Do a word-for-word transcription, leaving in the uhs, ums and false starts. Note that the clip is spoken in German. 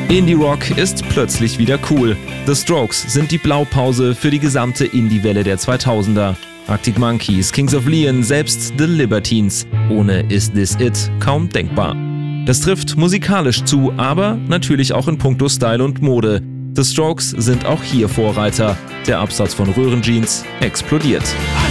Indie-Rock ist plötzlich wieder cool. The Strokes sind die Blaupause für die gesamte Indie-Welle der zweitausender. Arctic Monkeys, Kings of Leon, selbst The Libertines. Ohne Is This It kaum denkbar. Das trifft musikalisch zu, aber natürlich auch in puncto Style und Mode. The Strokes sind auch hier Vorreiter. Der Absatz von Röhrenjeans explodiert.